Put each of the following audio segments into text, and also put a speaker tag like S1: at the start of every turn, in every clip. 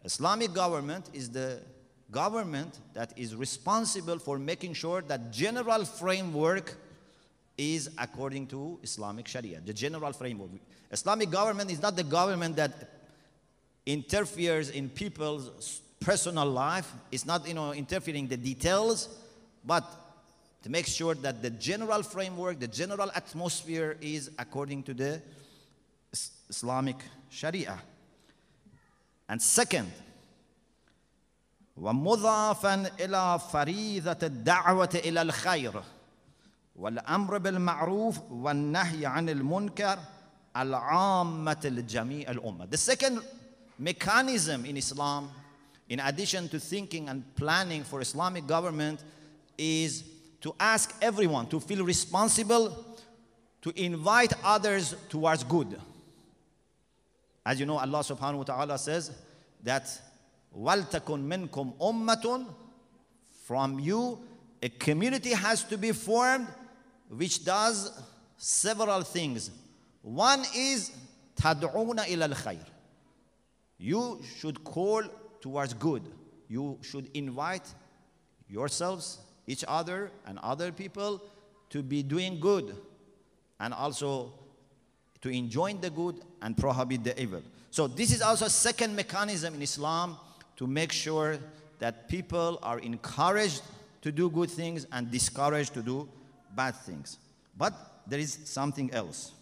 S1: Islamic government is the government that is responsible for making sure that general framework is according to Islamic Sharia, the general framework. Islamic government is not the government that interferes in people's personal life. It's not, interfering in the details, but to make sure that the general framework, the general atmosphere is according to the Islamic Sharia. And second, ومضافا إلى فريضة الدعوة إلى الخير والأمر بالمعروف والنهي عن المنكر العامة لجميع الأمة. The second mechanism in Islam, in addition to thinking and planning for Islamic government, is to ask everyone to feel responsible to invite others towards good. As you know, Allah subhanahu wa ta'ala says that وَلْتَكُنْ مِنْكُمْ أُمَّةٌ, from you a community has to be formed which does several things. One is تَدْعُونَ إِلَى الْخَيْرِ. You should call towards good. You should invite yourselves, each other, and other people to be doing good, and also to enjoin the good and prohibit the evil. So this is also a second mechanism in Islam to make sure that people are encouraged to do good things and discouraged to do bad things. But there is something else.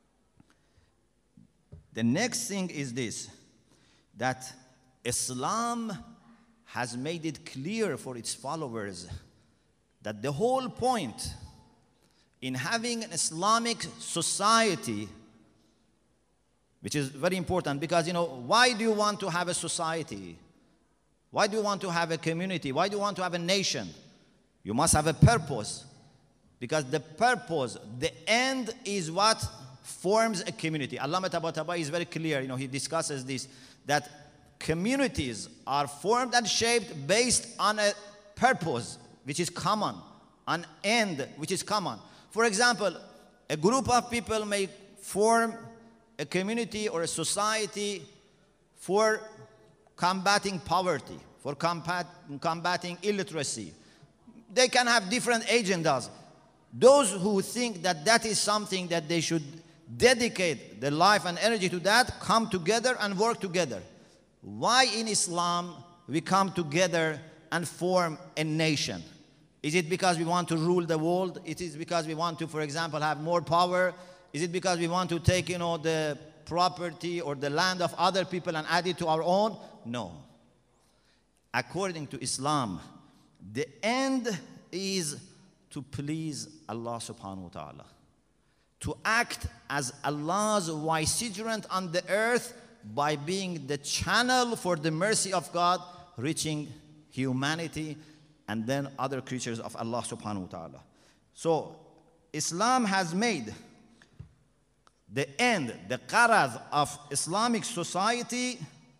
S1: The next thing is this, that Islam has made it clear for its followers that the whole point in having an Islamic society, which is very important, because why do you want to have a society? Why do you want to have a community? Why do you want to have a nation? You must have a purpose, because the purpose, the end, is what forms a community. Allama Tabatabai is very clear, he discusses this, that communities are formed and shaped based on a purpose which is common, an end which is common. For example, a group of people may form a community or a society for combating poverty, for combating illiteracy. They can have different agendas. Those who think that that is something that they should dedicate their life and energy to, that come together and work together. Why in Islam we come together and form a nation? Is it because we want to rule the world? It is because we want to, for example, have more power? Is it because we want to take, the property or the land of other people and add it to our own? No. According to Islam, the end is to please Allah subhanahu wa ta'ala, to act as Allah's vicegerent on the earth by being the channel for the mercy of God reaching humanity and then other creatures of Allah subhanahu wa ta'ala. So Islam has made the end, the qarad of Islamic society,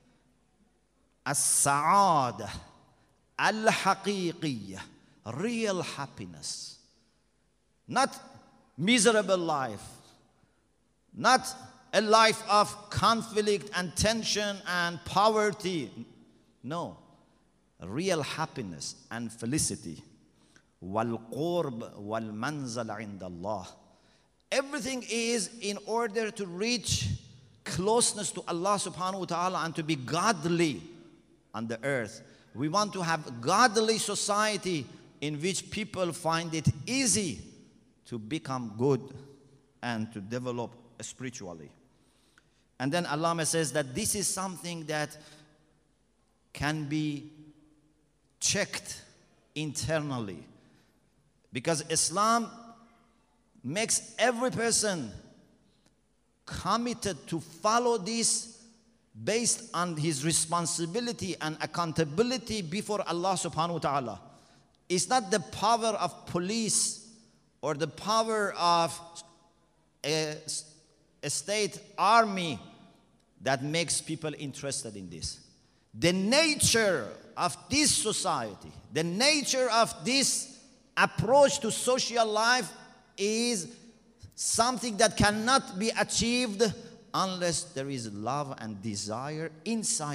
S1: as-sa'adah al-haqiqiyya, real happiness. Not miserable life, not a life of conflict and tension and poverty. No, real happiness and felicity. وَالْقُرْبِ وَالْمَنْزَلَ عِنْدَ اللَّهِ. Everything is in order to reach closeness to Allah subhanahu wa ta'ala and to be godly on the earth. We want to have a godly society in which people find it easy to become good and to develop spiritually. And then Allah says that this is something that can be checked internally, because Islam makes every person committed to follow this based on his responsibility and accountability before Allah subhanahu wa ta'ala. It's not the power of police or the power of a state army that makes people interested in this. The nature of this society, the nature of this approach to social life is something that cannot be achieved unless there is love and desire inside